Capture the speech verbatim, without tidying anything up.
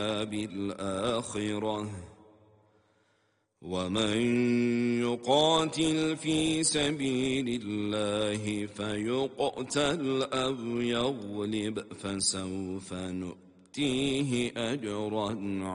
بالآخرة ومن يقاتل في سبيل الله فيقتل أو يغلب فسوف نؤتيه أجرا